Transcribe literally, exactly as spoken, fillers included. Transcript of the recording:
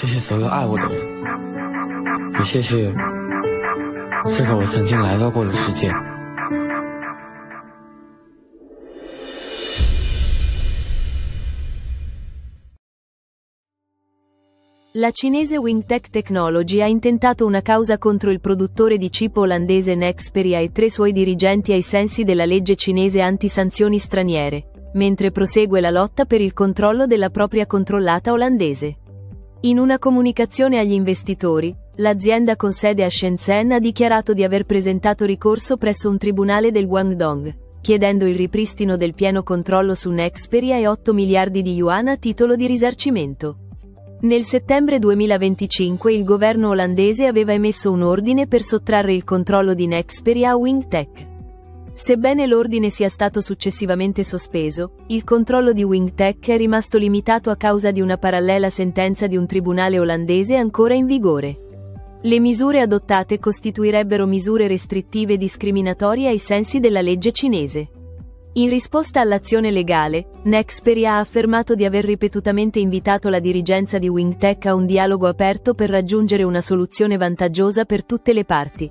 谢谢所有爱我的人，也谢谢这个我曾经来到过的世界。 La cinese Wingtech Technology ha intentato una causa contro il produttore di chip olandese Nexperia e tre suoi dirigenti ai sensi della legge cinese anti-sanzioni straniere, mentre prosegue la lotta per il controllo della propria controllata olandese. In una comunicazione agli investitori, l'azienda con sede a Shenzhen ha dichiarato di aver presentato ricorso presso un tribunale del Guangdong, chiedendo il ripristino del pieno controllo su Nexperia e otto miliardi di yuan a titolo di risarcimento. Nel settembre duemilaventicinque il governo olandese aveva emesso un ordine per sottrarre il controllo di Nexperia a Wingtech. Sebbene l'ordine sia stato successivamente sospeso, il controllo di Wingtech è rimasto limitato a causa di una parallela sentenza di un tribunale olandese ancora in vigore. Le misure adottate costituirebbero misure restrittive discriminatorie ai sensi della legge cinese. In risposta all'azione legale, Nexperia ha affermato di aver ripetutamente invitato la dirigenza di Wingtech a un dialogo aperto per raggiungere una soluzione vantaggiosa per tutte le parti.